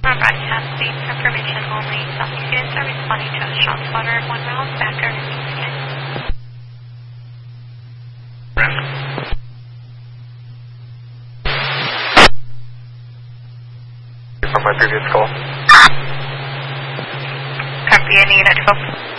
On broadcast speed information only. Southeast units are responding to a shot spotter 1 mile back or east. From my previous call. Copy, any unit 12.